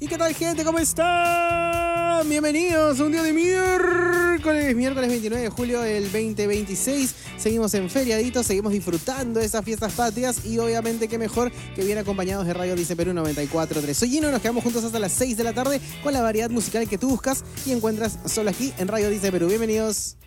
¿Y qué tal, gente? ¿Cómo están? Bienvenidos a un día de miércoles 29 de julio del 2026. Seguimos en feriadito, seguimos disfrutando de esas fiestas patrias y obviamente qué mejor que bien acompañados de Radio Dice Perú 94.3. Soy Gino, nos quedamos juntos hasta las 6 de la tarde con la variedad musical que tú buscas y encuentras solo aquí en Radio Dice Perú. Bienvenidos.